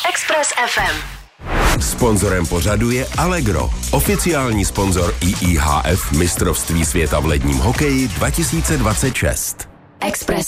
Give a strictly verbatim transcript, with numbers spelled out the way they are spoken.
Express ef em. Sponzorem pořadu je Allegro, oficiální sponzor í í há ef mistrovství světa v ledním hokeji dva tisíce dvacet šest. Express